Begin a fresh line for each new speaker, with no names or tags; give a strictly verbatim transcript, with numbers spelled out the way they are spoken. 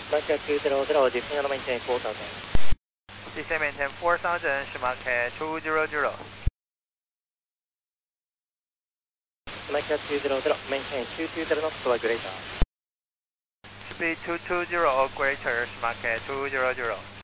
Mike two zero zero, descend maintain four thousand.
Descend maintain four thousand, Mike two zero zero.
Mike two zero zero, maintain two two zero knots or greater.
Speed two two zero or greater, Mike two zero zero.